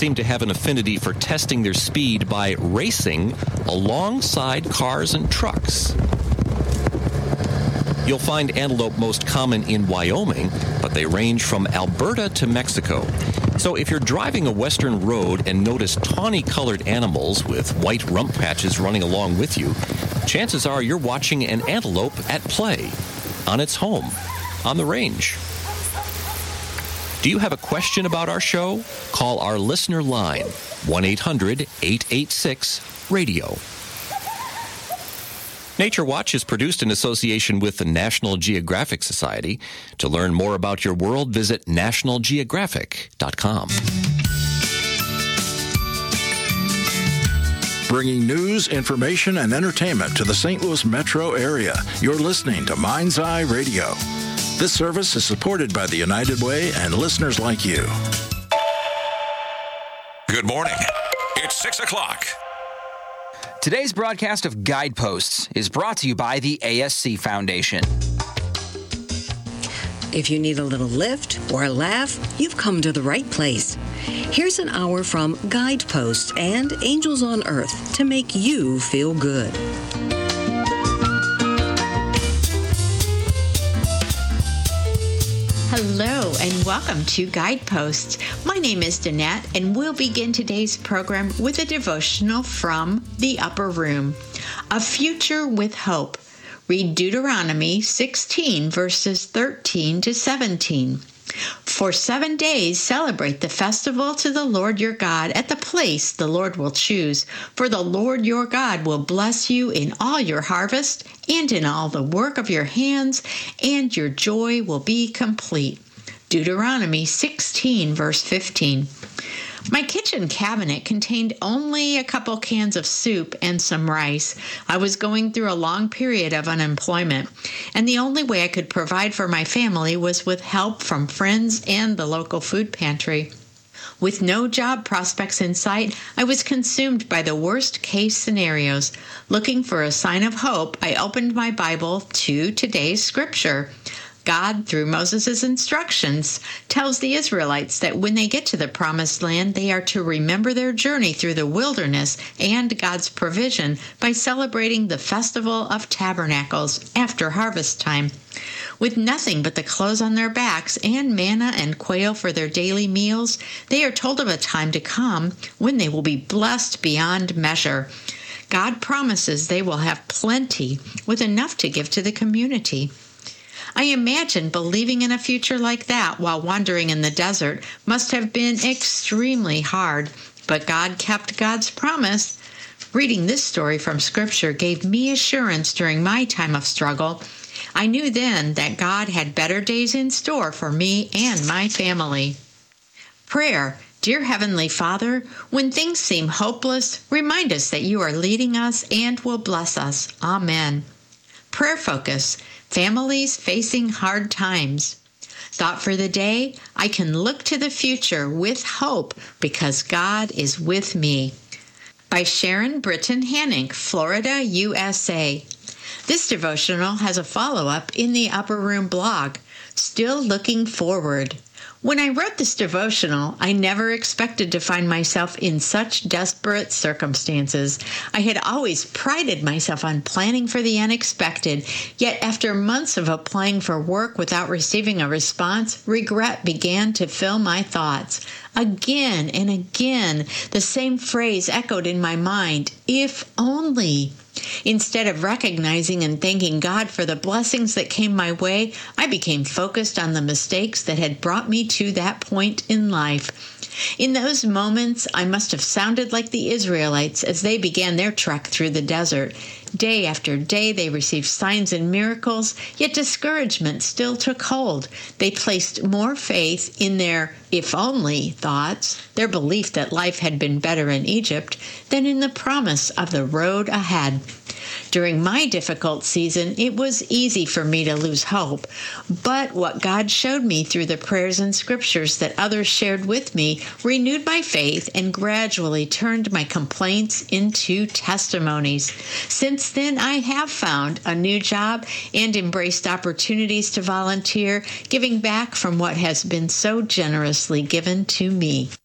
seem to have an affinity for testing their speed by racing alongside cars and trucks. You'll find antelope most common in Wyoming, but they range from Alberta to Mexico. So if you're driving a western road and notice tawny-colored animals with white rump patches running along with you, chances are you're watching an antelope at play on its home, on the range. Do you have a question about our show? Call our listener line, 1-800-886-RADIO. Nature Watch is produced in association with the National Geographic Society. To learn more about your world, visit nationalgeographic.com. Bringing news, information, and entertainment to the St. Louis metro area. You're listening to Mind's Eye Radio. This service is supported by the United Way and listeners like you. Good morning. It's 6 o'clock. Today's broadcast of Guideposts is brought to you by the ASC Foundation. If you need a little lift or a laugh, you've come to the right place. Here's an hour from Guideposts and Angels on Earth to make you feel good. Hello and welcome to Guideposts. My name is Danette and we'll begin today's program with a devotional from the Upper Room. A Future with Hope. Read Deuteronomy 16 verses 13 to 17. For 7 days celebrate the festival to the Lord your God at the place the Lord will choose. For the Lord your God will bless you in all your harvest and in all the work of your hands, and your joy will be complete. Deuteronomy 16 verse 15. My kitchen cabinet contained only a couple cans of soup and some rice. I was going through a long period of unemployment, and the only way I could provide for my family was with help from friends and the local food pantry. With no job prospects in sight, I was consumed by the worst-case scenarios. Looking for a sign of hope, I opened my Bible to today's scripture. God, through Moses' instructions, tells the Israelites that when they get to the Promised Land, they are to remember their journey through the wilderness and God's provision by celebrating the Festival of Tabernacles after harvest time. With nothing but the clothes on their backs and manna and quail for their daily meals, they are told of a time to come when they will be blessed beyond measure. God promises they will have plenty, with enough to give to the community. I imagine believing in a future like that while wandering in the desert must have been extremely hard, but God kept God's promise. Reading this story from Scripture gave me assurance during my time of struggle. I knew then that God had better days in store for me and my family. Prayer. Dear Heavenly Father, when things seem hopeless, remind us that you are leading us and will bless us. Amen. Prayer focus. Families facing hard times. Thought for the day, I can look to the future with hope because God is with me. By Sharon Britton Hanink, Florida, USA. This devotional has a follow-up in the Upper Room blog, Still Looking Forward. When I wrote this devotional, I never expected to find myself in such desperate circumstances. I had always prided myself on planning for the unexpected, yet after months of applying for work without receiving a response, regret began to fill my thoughts. Again and again, the same phrase echoed in my mind, if only. Instead of recognizing and thanking God for the blessings that came my way, I became focused on the mistakes that had brought me to that point in life. In those moments, I must have sounded like the Israelites as they began their trek through the desert. Day after day, they received signs and miracles, yet discouragement still took hold. They placed more faith in their if only thoughts, their belief that life had been better in Egypt, than in the promise of the road ahead. During my difficult season, it was easy for me to lose hope. But what God showed me through the prayers and scriptures that others shared with me renewed my faith and gradually turned my complaints into testimonies. Since then, I have found a new job and embraced opportunities to volunteer, giving back from what has been so generously given to me.